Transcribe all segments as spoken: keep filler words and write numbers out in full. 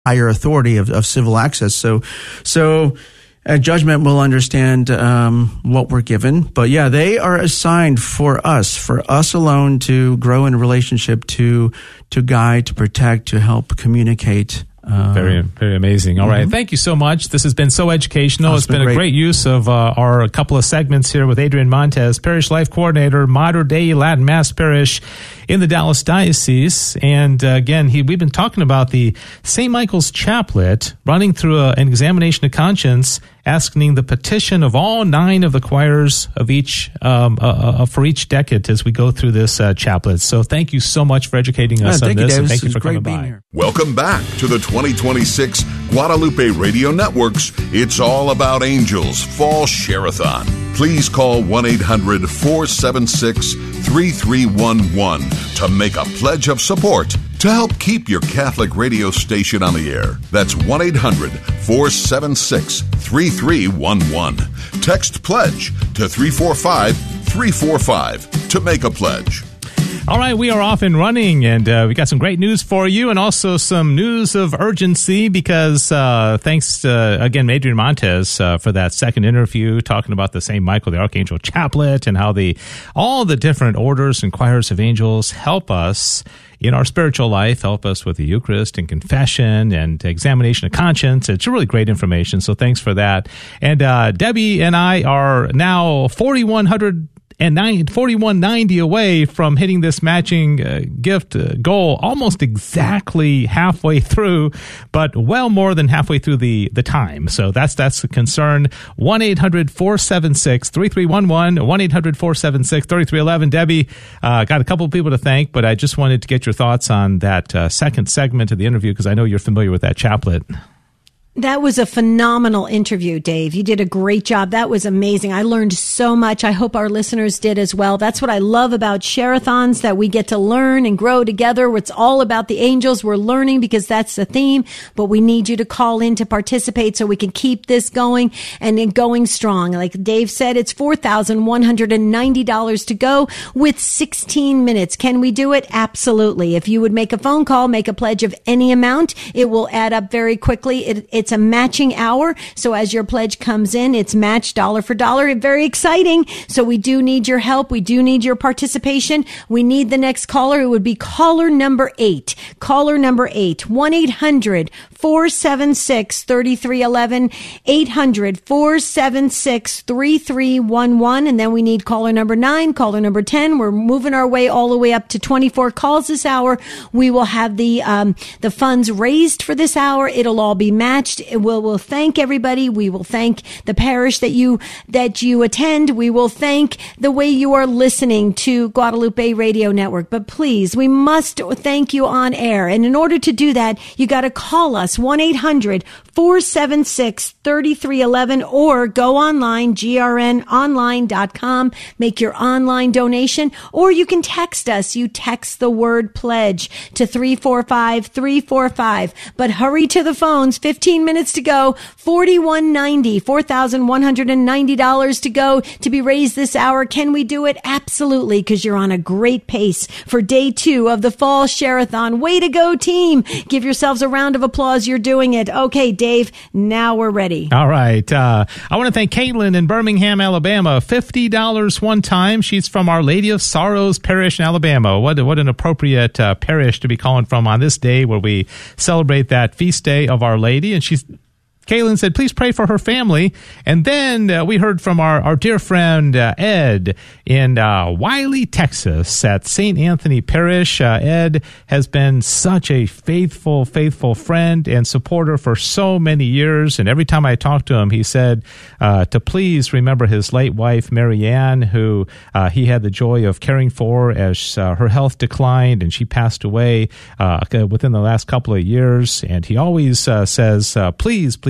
higher authority of, of civil access. So, so at judgment, we'll understand um, what we're given. But yeah, they are assigned for us, for us alone, to grow in a relationship, to to guide, to protect, to help communicate. Um, very, very amazing. All mm-hmm. right. Thank you so much. This has been so educational. Oh, it's, it's been, been a great use of uh, our couple of segments here with Adrian Montez, Parish Life Coordinator, Mater Dei Latin Mass Parish in the Dallas Diocese. And uh, again, he, we've been talking about the Saint Michael's Chaplet, running through a, an examination of conscience, asking the petition of all nine of the choirs of each um, uh, uh, for each decade as we go through this uh, chaplet. So thank you so much for educating us yeah, on thank this, you, and thank this you for coming by. Here. Welcome back to the twenty twenty-six Guadalupe Radio Network's It's All About Angels Fall Share-a-thon. Please call one eight hundred four seven six three three one one to make a pledge of support to help keep your Catholic radio station on the air. That's one eight hundred four seven six three three one one. Text PLEDGE to three four five three four five to make a pledge. All right, we are off and running, and uh, we got some great news for you, and also some news of urgency, because uh, thanks, uh, again, Adrian Montez uh, for that second interview, talking about the Saint Michael the Archangel Chaplet, and how the all the different orders and choirs of angels help us in our spiritual life, help us with the Eucharist and confession and examination of conscience. It's really great information, so thanks for that. And uh, Debbie and I are now forty-one hundred and forty-one ninety away from hitting this matching uh, gift uh, goal, almost exactly halfway through, but well more than halfway through the, the time. So that's that's the concern. one eight hundred four seven six three three one one, one eight hundred four seven six three three one one. Debbie, uh, got a couple of people to thank, but I just wanted to get your thoughts on that uh, second segment of the interview, because I know you're familiar with that chaplet. That was a phenomenal interview, Dave. You did a great job. That was amazing. I learned so much. I hope our listeners did as well. That's what I love about share-a-thons, that we get to learn and grow together. It's all about the angels. We're learning because that's the theme, but we need you to call in to participate so we can keep this going and going strong. Like Dave said, it's four thousand one hundred ninety dollars to go with sixteen minutes. Can we do it? Absolutely. If you would make a phone call, make a pledge of any amount, it will add up very quickly. It, it It's a matching hour, so as your pledge comes in, it's matched dollar for dollar. Very exciting. So we do need your help. We do need your participation. We need the next caller. It would be caller number eight. Caller number eight. one eight hundred four seven six three three one one. eight hundred four seven six three three one one. And then we need caller number nine, caller number ten. We're moving our way all the way up to twenty-four calls this hour. We will have the um, the funds raised for this hour. It'll all be matched. We'll, we'll thank everybody. We will thank the parish that you that you attend. We will thank the way you are listening to Guadalupe Radio Network. But please, we must thank you on air. And in order to do that, you got to call us one eight hundred four seven six three three one one, or go online, G R N online dot com. Make your online donation, or you can text us. You text the word pledge to three four five three four five. But hurry to the phones. fifteen minutes to go. forty-one ninety, four thousand one hundred ninety dollars to go to be raised this hour. Can we do it? Absolutely, because you're on a great pace for day two of the Fall Share-a-thon. Way to go, team. Give yourselves a round of applause. You're doing it. Okay, Dave, now we're ready. All right. Uh, I want to thank Caitlin in Birmingham, Alabama. fifty dollars one time. She's from Our Lady of Sorrows Parish in Alabama. What, what an appropriate uh, parish to be calling from on this day where we celebrate that feast day of Our Lady. And she's Kaylin said, please pray for her family. And then uh, we heard from our, our dear friend uh, Ed in uh, Wiley, Texas at Saint Anthony Parish. Uh, Ed has been such a faithful, faithful friend and supporter for so many years. And every time I talked to him, he said uh, to please remember his late wife, Marianne, who uh, he had the joy of caring for as uh, her health declined and she passed away uh, within the last couple of years. And he always uh, says, uh, please, please,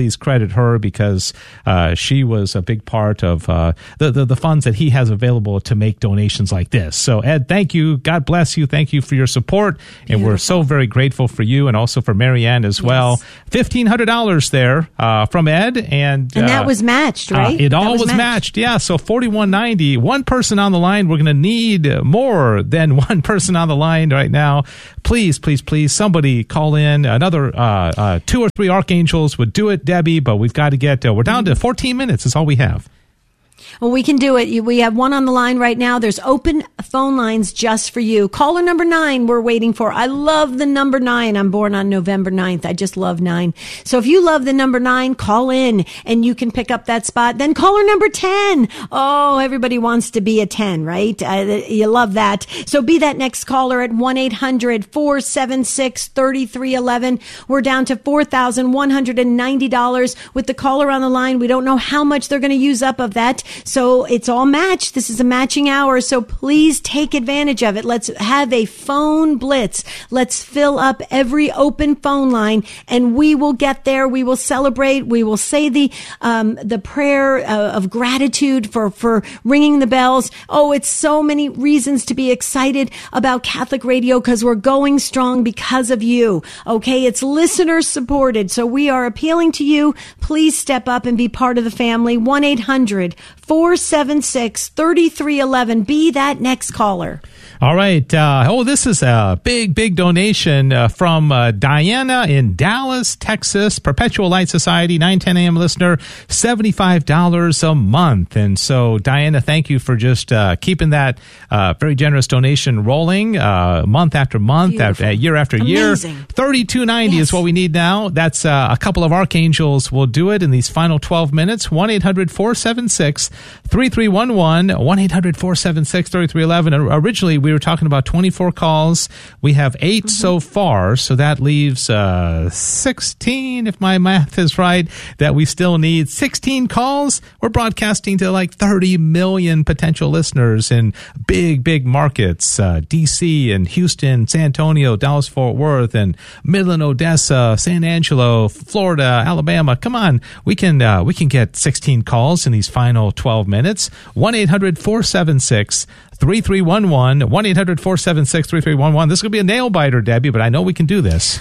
please credit her because uh, she was a big part of uh, the, the the funds that he has available to make donations like this. So Ed, thank you. God bless you. Thank you for your support, and Beautiful. We're so very grateful for you, and also for Marianne as well. Yes. Fifteen hundred dollars there uh, from Ed, and and that uh, was matched, right? Uh, it all was, was matched. matched. Yeah. So forty-one ninety. One person on the line. We're going to need more than one person on the line right now. Please, please, please, somebody call in. Another uh, uh, two or three archangels would do it, Debbie. But we've got to get. Uh, we're down to fourteen minutes. Is all we have. Well, we can do it. We have one on the line right now. There's open phone lines just for you. Caller number nine we're waiting for. I love the number nine. I'm born on November ninth. I just love nine. So if you love the number nine, call in and you can pick up that spot. Then caller number ten. Oh, everybody wants to be a ten, right? Uh, you love that. So be that next caller at one eight hundred four seven six three three one one. We're down to four thousand one hundred ninety dollars with the caller on the line. We don't know how much they're going to use up of that. So it's all matched. This is a matching hour. So please take advantage of it. Let's have a phone blitz. Let's fill up every open phone line and we will get there. We will celebrate. We will say the, um, the prayer uh, of gratitude for, for ringing the bells. Oh, it's so many reasons to be excited about Catholic Radio because we're going strong because of you. Okay. It's listener supported. So we are appealing to you. Please step up and be part of the family. one eight hundred four seven six three three one one. Be that next caller. All right. Uh, oh, this is a big, big donation uh, from uh, Diana in Dallas, Texas. Perpetual Light Society, nine ten a.m. listener, seventy-five dollars a month. And so, Diana, thank you for just uh, keeping that uh, very generous donation rolling uh, month after month, after, year after Amazing. year. thirty-two ninety Yes. is what we need now. That's uh, a couple of archangels will do it in these final twelve minutes. one eight hundred four seven six three three one one, one eight hundred four seven six three three one one. Originally, we were talking about twenty-four calls. We have eight mm-hmm. so far, so that leaves uh, sixteen, if my math is right, that we still need. sixteen calls. We're broadcasting to like thirty million potential listeners in big, big markets, uh, D C and Houston, San Antonio, Dallas-Fort Worth, and Midland, Odessa, San Angelo, Florida, Alabama. Come on, we can uh, we can get sixteen calls in these final twelve minutes. one eight hundred four seven six three three one one, one eight hundred four seven six three three one one. This is going to be a nail biter, Debbie, but I know we can do this.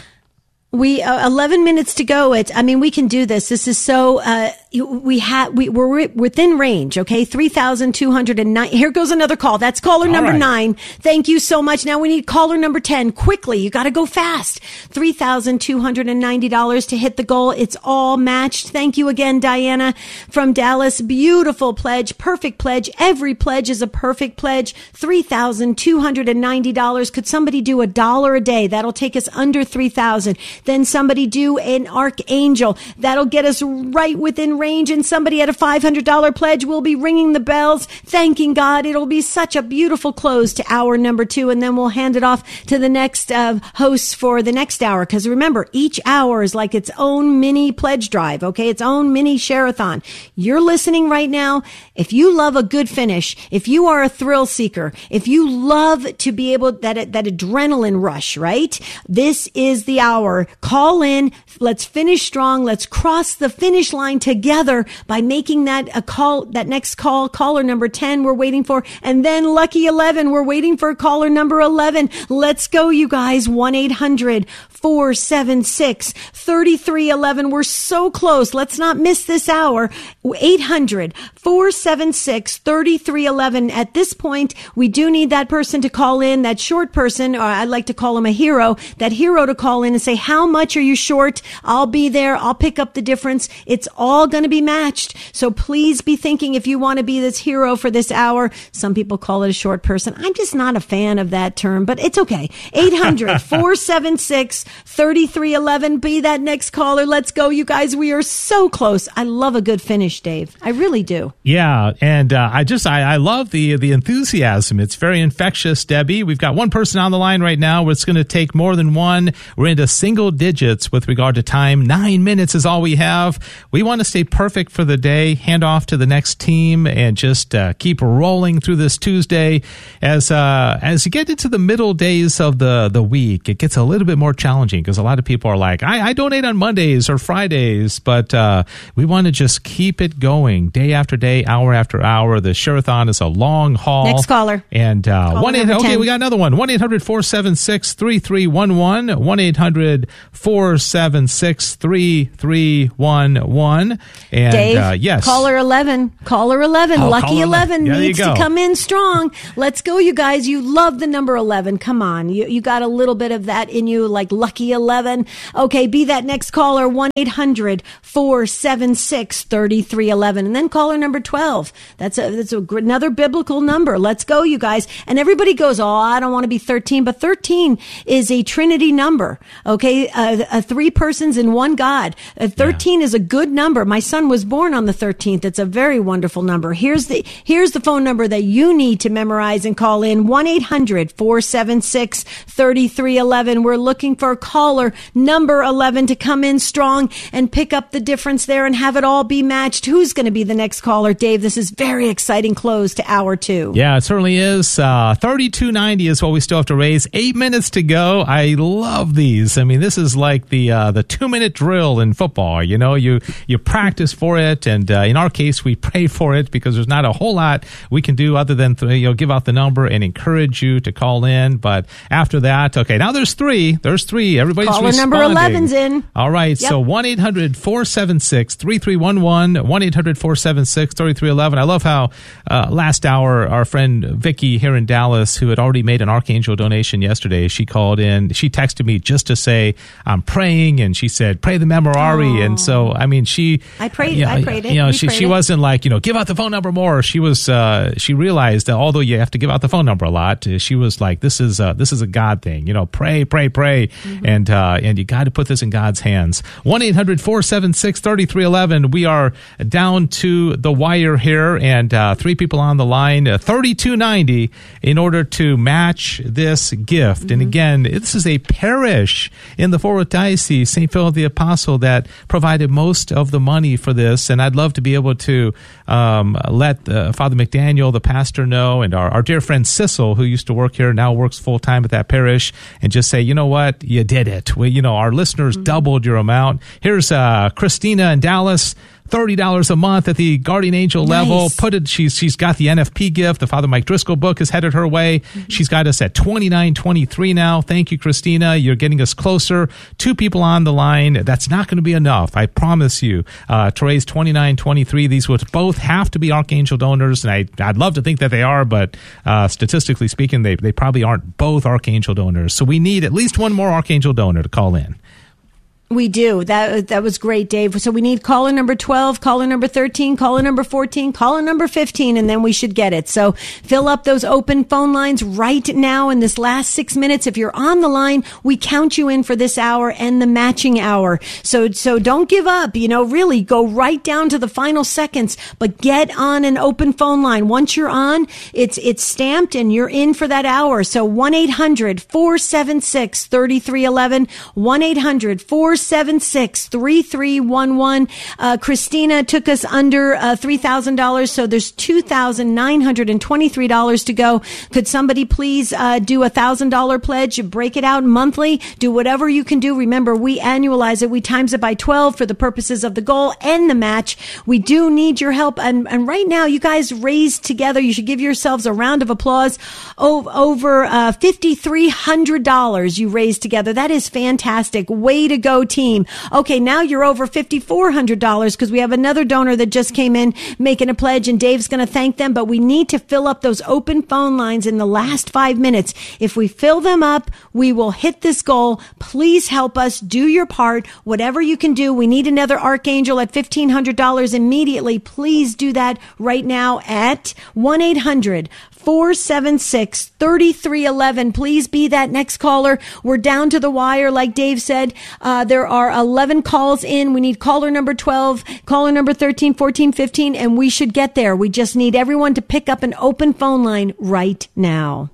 We uh, eleven minutes to go. It. I mean, we can do this. This is so. Uh, we have. We we're within range. Okay, three thousand two hundred and nine. Here goes another call. That's caller All number right. nine. Thank you so much. Now we need caller number ten. Quickly, you got to go fast. Three thousand two hundred and ninety dollars to hit the goal. It's all matched. Thank you again, Diana from Dallas. Beautiful pledge. Perfect pledge. Every pledge is a perfect pledge. Three thousand two hundred and ninety dollars. Could somebody do a dollar a day? That'll take us under three thousand. Then somebody do an archangel. That'll get us right within range. And somebody at a five hundred dollars pledge will be ringing the bells, thanking God. It'll be such a beautiful close to hour number two. And then we'll hand it off to the next uh, hosts for the next hour. Because remember, each hour is like its own mini pledge drive. Okay. Its own mini share-a-thon. You're listening right now. If you love a good finish, if you are a thrill seeker, if you love to be able that, that adrenaline rush, right? This is the hour. Call in. Let's finish strong. Let's cross the finish line together by making that a call, that next call, caller number ten we're waiting for. And then lucky eleven, we're waiting for caller number eleven. Let's go, you guys. one eight hundred four seven six three three one one. We're so close. Let's not miss this hour. eight hundred four seven six three three one one. At this point, we do need that person to call in, that short person, or I like to call him a hero, that hero to call in and say, how much are you short? I'll be there. I'll pick up the difference. It's all going to be matched. So please be thinking if you want to be this hero for this hour. Some people call it a short person. I'm just not a fan of that term, but it's okay. eight hundred four seven six three three one one. Be that next caller. Let's go, you guys. We are so close. I love a good finish, Dave. I really do. Yeah, and uh, I just I, I love the the enthusiasm. It's very infectious, Debbie. We've got one person on the line right now. It's going to take more than one. We're into single digits with regard to time. Nine minutes is all we have. We want to stay perfect for the day. Hand off to the next team and just uh, keep rolling through this Tuesday. As uh, as you get into the middle days of the the week, it gets a little bit more challenging. challenging because a lot of people are like, I, I donate on Mondays or Fridays, but uh, we want to just keep it going day after day, hour after hour. The Share-a-thon is a long haul. Next caller. And uh, Caller one eight hundred, okay, we got another one. one eight hundred four seven six three three one one. one eight hundred four seven six three three one one. And Dave, uh, yes. caller eleven. Caller eleven. Oh, Lucky caller eleven yeah, needs to come in strong. Let's go, you guys. You love the number eleven. Come on. You, you got a little bit of that in you, like lucky eleven. Okay, be that next caller. one eight hundred four seven six three three one one. And then caller number twelve. That's, a, that's a, another biblical number. Let's go, you guys. And everybody goes, oh, I don't want to be thirteen. But thirteen is a Trinity number. Okay, uh, uh, three persons in one God. Uh, thirteen yeah. is a good number. My son was born on the thirteenth. It's a very wonderful number. Here's the here's the phone number that you need to memorize and call in. one eight hundred four seven six three three one one. We're looking for caller number eleven to come in strong and pick up the difference there and have it all be matched. Who's going to be the next caller? Dave, this is very exciting close to hour two. Yeah, it certainly is. Uh, thirty-two ninety is what we still have to raise. Eight minutes to go. I love these. I mean, this is like the uh, the two minute drill in football. You know, you you practice for it, and uh, in our case, we pray for it because there's not a whole lot we can do other than th- you know give out the number and encourage you to call in. But after that, okay, now there's three. There's three. Everybody's caller responding. number eleven's in. All right, yep. So one eight hundred four seven six three three one one. one eight hundred four seven six three three one one. I love how uh, last hour our friend Vicky here in Dallas, who had already made an Archangel donation yesterday, she called in. She texted me just to say I'm praying, and she said pray the Memorare. Oh. And so I mean she I prayed. You know, I prayed it. You know, we she she it. wasn't like you know give out the phone number more. She was uh, she realized that although you have to give out the phone number a lot, she was like this is uh, this is a God thing. You know, pray, pray, pray, mm-hmm. and uh, and you got to put this in God's hands. one eight hundred four seven six three three one one. We are down to the wire here, and uh, three people on the line. Uh, thirty-two ninety in order to match this gift. Mm-hmm. And again, this is a parish in the Fort Worth Diocese, Saint Philip the Apostle, that provided most of the money for this. And I'd love to be able to um, let uh, Father McDaniel, the pastor, know, and our, our dear friend Sissel, who used to work here, now works full time at that parish, and just say, you know what, you did it. We, you know, our listeners mm-hmm. doubled your amount. Here's uh, Christina in Dallas. thirty dollars a month at the Guardian Angel nice. level. Put it. She's she's got the N F P gift. The Father Mike Driscoll book is headed her way. Mm-hmm. She's got us at twenty-nine twenty-three now. Thank you, Christina. You're getting us closer. Two people on the line. That's not going to be enough. I promise you. Uh, to raise twenty-nine twenty-three. These would both have to be Archangel donors, and I I'd love to think that they are, but uh, statistically speaking, they they probably aren't both Archangel donors. So we need at least one more Archangel donor to call in. We do. That that was great, Dave. So we need caller number twelve, caller number thirteen, caller number fourteen, caller number fifteen, and then we should get it. So fill up those open phone lines right now in this last six minutes. If you're on the line, we count you in for this hour and the matching hour. So so don't give up. You know, really go right down to the final seconds, but get on an open phone line. Once you're on, it's it's stamped and you're in for that hour. So one eight hundred four seven six three three one one, one eight hundred four seven six three three one one. Uh, Christina took us under uh, three thousand dollars, so there's two thousand nine hundred twenty-three dollars to go. Could somebody please uh, do a one thousand dollars pledge, break it out monthly, do whatever you can do. Remember, we annualize it. We times it by twelve for the purposes of the goal and the match. We do need your help. And, and right now, you guys raised together, you should give yourselves a round of applause. O- over uh, five thousand three hundred dollars you raised together. That is fantastic. Way to go, team. Okay, now you're over five thousand four hundred dollars because we have another donor that just came in making a pledge, and Dave's going to thank them, but we need to fill up those open phone lines in the last five minutes. If we fill them up, we will hit this goal. Please help us. Do your part. Whatever you can do. We need another Archangel at fifteen hundred dollars immediately. Please do that right now at one eight hundred four seven six three three one one. Please be that next caller. We're down to the wire, like Dave said. Uh, there are eleven calls in. We need caller number twelve, caller number thirteen, fourteen, fifteen, and we should get there. We just need everyone to pick up an open phone line right now.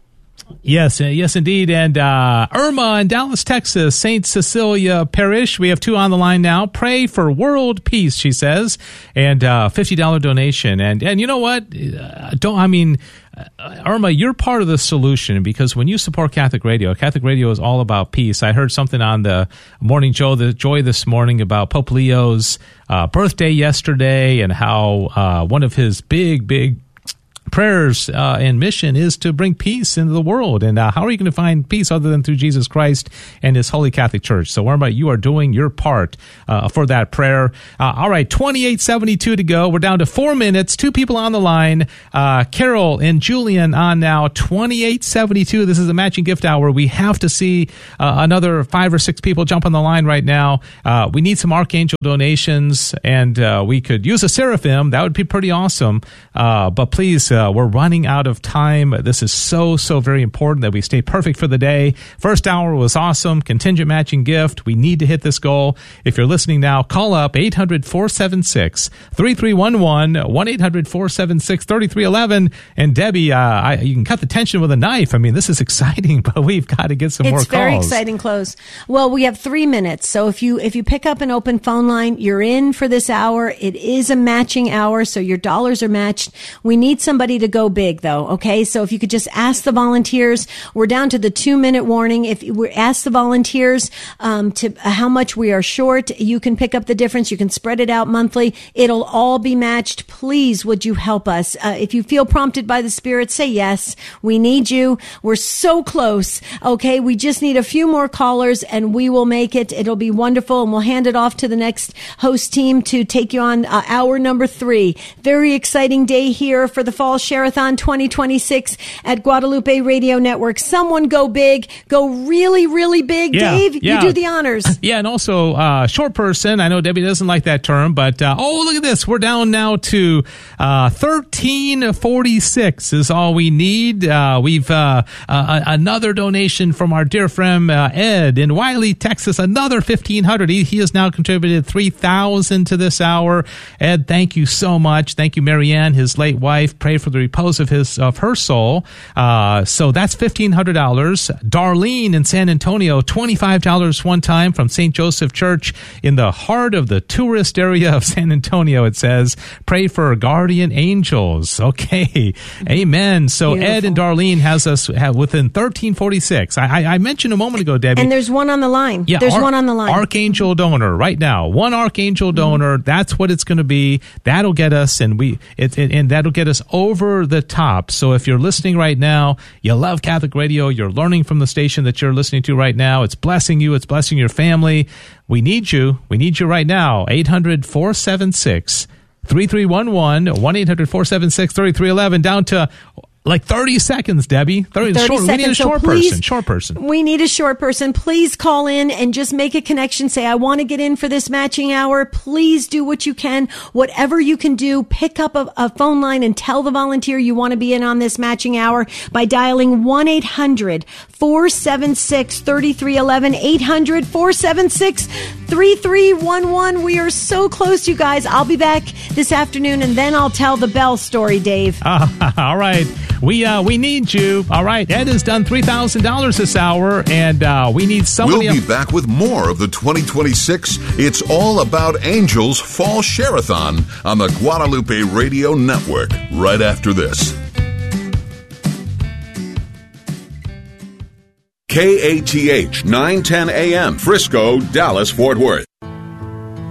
Yes, uh, yes, indeed. And uh, Irma in Dallas, Texas, Saint Cecilia Parish. We have two on the line now. Pray for world peace, she says, and uh, fifty dollars donation. And and you know what? Uh, don't I mean, uh, Irma, you're part of the solution, because when you support Catholic Radio, Catholic Radio is all about peace. I heard something on the Morning Joe, the Joy this morning about Pope Leo's uh, birthday yesterday, and how uh, one of his big, big prayers uh, and mission is to bring peace into the world. And uh, how are you going to find peace other than through Jesus Christ and His Holy Catholic Church? So, Irma, you are doing your part uh, for that prayer. Uh, all right, twenty-eight seventy-two to go. We're down to four minutes. Two people on the line. Uh, Carol and Julian on now. twenty-eight seventy-two. This is a matching gift hour. We have to see uh, another five or six people jump on the line right now. Uh, we need some Archangel donations, and uh, we could use a Seraphim. That would be pretty awesome. Uh, but please, uh, we're running out of time. This is so, so very important that we stay perfect for the day. First hour was awesome. Contingent matching gift. We need to hit this goal. If you're listening now, call up eight hundred, four seven six, three three one one, one eight hundred, four seven six, three three one one. And Debbie, uh, I, you can cut the tension with a knife. I mean, this is exciting, but we've got to get some it's more calls. It's very exciting close. Well, we have three minutes. So if you if you pick up an open phone line, you're in for this hour. It is a matching hour, so your dollars are matched. We need somebody to go big, though, okay? So if you could just ask the volunteers. We're down to the two-minute warning. If we ask the volunteers um, to uh, how much we are short, you can pick up the difference. You can spread it out monthly. It'll all be matched. Please, would you help us? Uh, if you feel prompted by the Spirit, say yes. We need you. We're so close, okay? We just need a few more callers, and we will make it. It'll be wonderful, and we'll hand it off to the next host team to take you on uh, hour number three. Very exciting day here for the Fall Share-a-thon twenty twenty-six at Guadalupe Radio Network. Someone go big. Go really, really big. Yeah, Dave, yeah. you do the honors. Yeah, and also uh, short person. I know Debbie doesn't like that term, but uh, oh, look at this. We're down now to uh, thirteen forty-six is all we need. Uh, we've uh, uh, another donation from our dear friend uh, Ed in Wiley, Texas. Another fifteen hundred. He, he has now contributed three thousand to this hour. Ed, thank you so much. Thank you, Marianne, his late wife. Pray for the repose of his of her soul. Uh, so that's fifteen hundred dollars. Darlene in San Antonio, twenty-five dollars one time from Saint Joseph Church in the heart of the tourist area of San Antonio, it says. Pray for guardian angels. Okay. Amen. So Beautiful. Ed and Darlene has us have within thirteen forty-six. I, I, I mentioned a moment ago, Debbie. And there's one on the line. Yeah, there's Ar- one on the line. Archangel donor right now. One Archangel donor. Mm-hmm. That's what it's going to be. That'll get us, and we it, it and that'll get us over the top. So if you're listening right now, you love Catholic Radio, you're learning from the station that you're listening to right now, it's blessing you, it's blessing your family. We need you. We need you right now. eight hundred, four seven six, three three one one, one eight hundred, four seven six, three three one one, down to like thirty seconds, Debbie. thirty, thirty short, seconds. We need a short so please, person. Short person. We need a short person. Please call in and just make a connection. Say, I want to get in for this matching hour. Please do what you can. Whatever you can do, pick up a, a phone line and tell the volunteer you want to be in on this matching hour by dialing one eight hundred, four seven six, three three one one, eight hundred, four seven six, three three one one. We are so close, you guys. I'll be back this afternoon, and then I'll tell the Bell story, Dave. Uh, all right. We uh, we need you. All right. Ed has done three thousand dollars this hour, and uh, we need somebody. We'll be else. back with more of the twenty twenty-six It's All About Angels Fall Share-a-thon on the Guadalupe Radio Network right after this. K A T H nine ten A M, Frisco, Dallas, Fort Worth.